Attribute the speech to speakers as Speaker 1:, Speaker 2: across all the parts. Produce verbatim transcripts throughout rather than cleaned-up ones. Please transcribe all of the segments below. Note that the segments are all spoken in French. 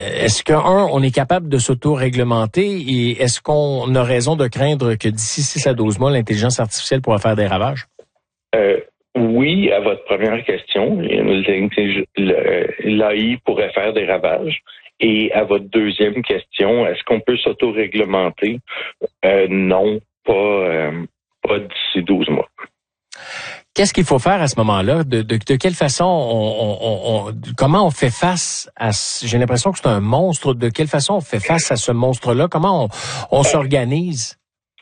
Speaker 1: Est-ce que, un, on est capable de s'auto-réglementer et est-ce qu'on a raison de craindre que d'ici six à douze mois, l'intelligence artificielle pourra faire des ravages?
Speaker 2: Euh, oui, à votre première question, l'A I pourrait faire des ravages. Et à votre deuxième question, est-ce qu'on peut s'auto-réglementer? Euh, non, pas, euh, pas d'ici douze mois.
Speaker 1: Qu'est-ce qu'il faut faire à ce moment-là? De, de, de quelle façon on, on, on, comment on fait face à... J'ai l'impression que c'est un monstre. De quelle façon on fait face à ce monstre-là? Comment on, on s'organise?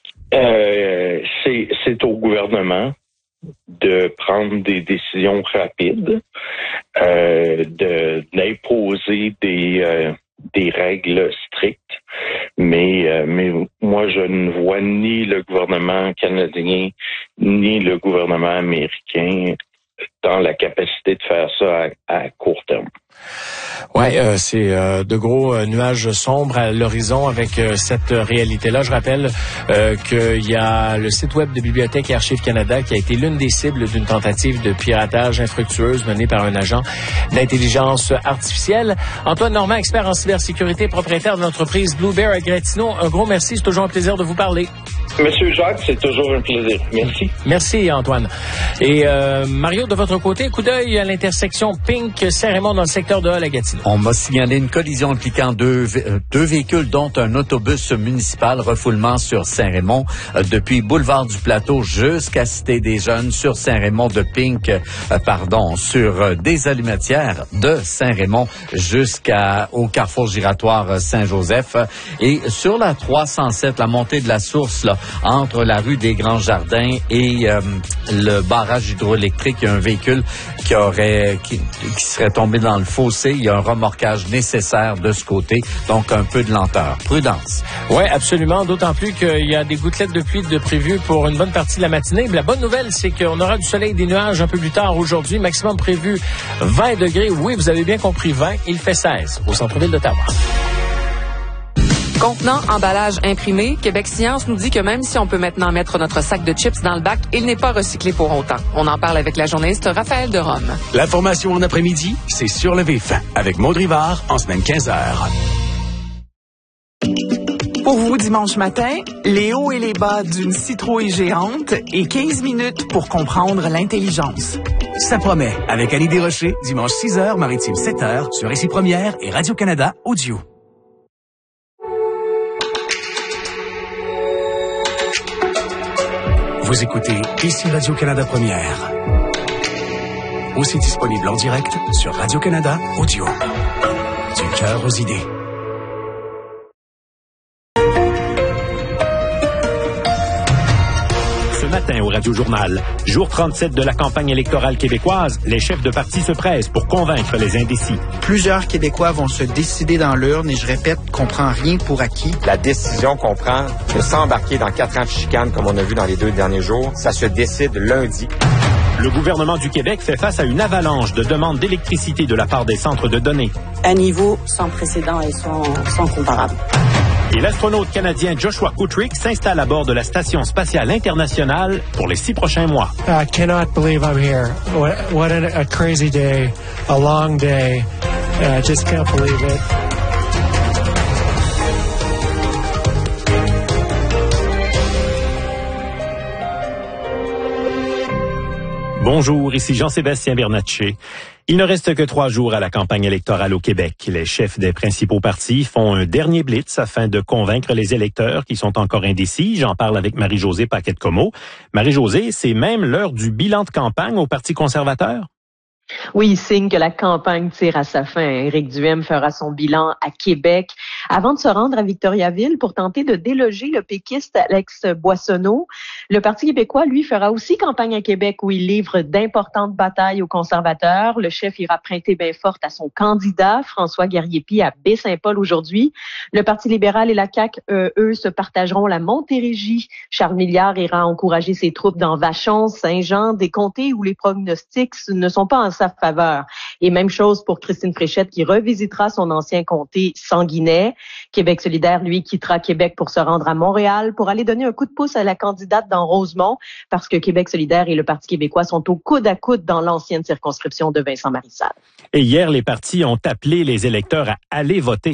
Speaker 2: Euh, c'est, c'est au gouvernement de prendre des décisions rapides, euh, de d'imposer des euh, des règles strictes. Mais euh, mais moi je ne vois ni le gouvernement canadien ni le gouvernement américain dans la capacité de faire ça à, à court terme.
Speaker 1: Ouais, euh, c'est euh, de gros euh, nuages sombres à l'horizon avec euh, cette réalité-là. Je rappelle euh, qu'il y a le site web de Bibliothèque et Archives Canada qui a été l'une des cibles d'une tentative de piratage infructueuse menée par un agent d'intelligence artificielle. Antoine Normand, expert en cybersécurité, propriétaire de l'entreprise Blue Bear à Gatineau. Un gros merci, c'est toujours un plaisir de vous parler.
Speaker 2: Monsieur Jacques, c'est toujours un plaisir. Merci.
Speaker 1: Merci, Antoine. Et euh, Mario, de votre côté, coup d'œil à l'intersection Pink-Saint-Raymond dans le secteur de Hall à Gatineau.
Speaker 3: On m'a signalé une collision impliquant deux, deux véhicules, dont un autobus municipal, refoulement sur Saint-Raymond, euh, depuis Boulevard du Plateau jusqu'à Cité des Jeunes, sur Saint-Raymond de Pink, euh, pardon, sur euh, des Allumetières de Saint-Raymond jusqu'au carrefour giratoire Saint-Joseph. Et sur la trois cent sept, la montée de la source, là, entre la rue des Grands Jardins et euh, le barrage hydroélectrique, il y a un véhicule qui aurait qui, qui serait tombé dans le fossé. Il y a un remorquage nécessaire de ce côté, donc un peu de lenteur. Prudence.
Speaker 1: Oui, absolument, d'autant plus qu'il y a des gouttelettes de pluie de prévues pour une bonne partie de la matinée. Mais la bonne nouvelle, c'est qu'on aura du soleil et des nuages un peu plus tard aujourd'hui. Maximum prévu vingt degrés. Oui, vous avez bien compris, vingt. Il fait seize au centre-ville d'Ottawa.
Speaker 4: Contenant, emballage imprimé, Québec Science nous dit que même si on peut maintenant mettre notre sac de chips dans le bac, il n'est pas recyclé pour autant. On en parle avec la journaliste Raphaël de Rome.
Speaker 5: L'information en après-midi, c'est sur le vif avec Maud Rivard en semaine quinze heures.
Speaker 6: Pour vous, dimanche matin, les hauts et les bas d'une citrouille géante et quinze minutes pour comprendre l'intelligence.
Speaker 5: Ça promet avec Annie Desrochers, dimanche six heures, maritime sept heures, sur Ici Première et Radio-Canada Audio. Vous écoutez Ici Radio-Canada Première. Aussi disponible en direct sur Radio-Canada Audio. Du cœur aux idées.
Speaker 7: Ce matin au Radio-Journal, jour trente-sept de la campagne électorale québécoise, les chefs de parti se pressent pour convaincre les indécis.
Speaker 8: Plusieurs Québécois vont se décider dans l'urne et je répète qu'on prend rien pour acquis.
Speaker 9: La décision qu'on prend de s'embarquer dans quatre ans de chicane, comme on a vu dans les deux derniers jours, ça se décide lundi.
Speaker 7: Le gouvernement du Québec fait face à une avalanche de demandes d'électricité de la part des centres de données.
Speaker 10: Un niveau sans précédent et sans, sans comparable.
Speaker 7: Et l'astronaute canadien Joshua Kutrick s'installe à bord de la Station spatiale internationale pour les six prochains mois.
Speaker 11: I cannot believe I'm here. What, what a, a crazy day, a long day. I just can't believe it.
Speaker 7: Bonjour, ici Jean-Sébastien Bernatchez. Il ne reste que trois jours à la campagne électorale au Québec. Les chefs des principaux partis font un dernier blitz afin de convaincre les électeurs qui sont encore indécis. J'en parle avec Marie-Josée Paquette-Comeau. Marie-Josée, c'est même l'heure du bilan de campagne au Parti conservateur?
Speaker 12: Oui, signe que la campagne tire à sa fin. Éric Duhaime fera son bilan à Québec avant de se rendre à Victoriaville pour tenter de déloger le péquiste Alex Boissonneau. Le Parti québécois, lui, fera aussi campagne à Québec où il livre d'importantes batailles aux conservateurs. Le chef ira prêter main forte à son candidat, François Guerrier-Py, à Baie-Saint-Paul aujourd'hui. Le Parti libéral et la C A Q, euh, eux, se partageront la Montérégie. Charles Milliard ira encourager ses troupes dans Vachon, Saint-Jean, des comtés où les pronostics ne sont pas en sa faveur. Et même chose pour Christine Fréchette qui revisitera son ancien comté Sanguinet. Québec solidaire, lui, quittera Québec pour se rendre à Montréal pour aller donner un coup de pouce à la candidate dans Rosemont parce que Québec solidaire et le Parti québécois sont au coude à coude dans l'ancienne circonscription de Vincent Marissal.
Speaker 7: Et hier, les partis ont appelé les électeurs à aller voter.